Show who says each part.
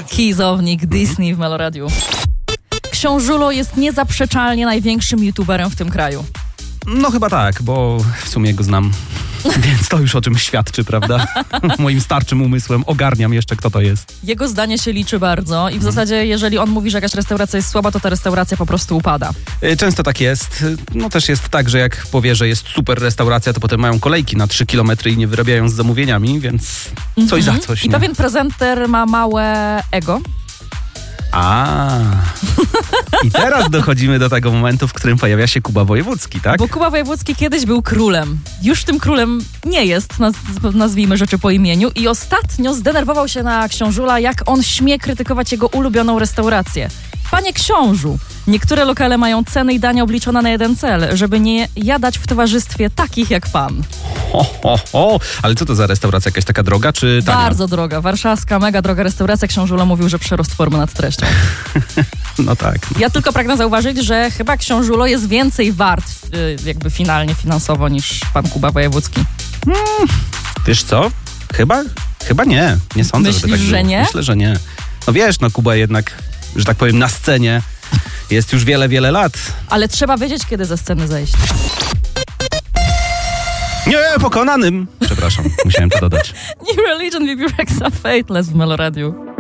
Speaker 1: Kizownik Disney w Meloradiu. Książulo jest niezaprzeczalnie największym youtuberem w tym kraju.
Speaker 2: No chyba tak, bo w sumie go znam. Więc to już o czym świadczy, prawda? Moim starczym umysłem ogarniam jeszcze, kto to jest.
Speaker 1: Jego zdanie się liczy bardzo i w zasadzie jeżeli on mówi, że jakaś restauracja jest słaba, to ta restauracja po prostu upada.
Speaker 2: Często tak jest. No też jest tak, że jak powie, że jest super restauracja, to potem mają kolejki na 3 kilometry i nie wyrabiają z zamówieniami, więc coś za coś.
Speaker 1: I
Speaker 2: nie?
Speaker 1: pewien prezenter ma małe ego.
Speaker 2: I teraz dochodzimy do tego momentu, w którym pojawia się Kuba Wojewódzki, tak?
Speaker 1: Bo Kuba Wojewódzki kiedyś był królem. Już tym królem nie jest, nazwijmy rzeczy po imieniu. I ostatnio zdenerwował się na książula, jak on śmie krytykować jego ulubioną restaurację. Panie książu, niektóre lokale mają ceny i dania obliczone na jeden cel, żeby nie jadać w towarzystwie takich jak pan.
Speaker 2: Ale co to za restauracja? Jakaś taka droga czy tania?
Speaker 1: Bardzo droga. Warszawska, mega droga restauracja. Książula mówił, że przerost formy nad treścią.
Speaker 2: No tak.
Speaker 1: Ja tylko pragnę zauważyć, że chyba książulo jest więcej wart jakby finalnie finansowo niż pan Kuba Wojewódzki.
Speaker 2: Wiesz co? Chyba nie. Nie sądzę,
Speaker 1: Myślisz,
Speaker 2: żeby tak było.
Speaker 1: że nie?
Speaker 2: Myślę, że nie. No wiesz, no Kuba jednak, że tak powiem, na scenie jest już wiele, wiele lat.
Speaker 1: Ale trzeba wiedzieć, kiedy ze sceny zejść.
Speaker 2: Nie, pokonanym! Przepraszam, musiałem to dodać.
Speaker 1: New Religion, Bibi Rexa, Fateless w Meloradiu.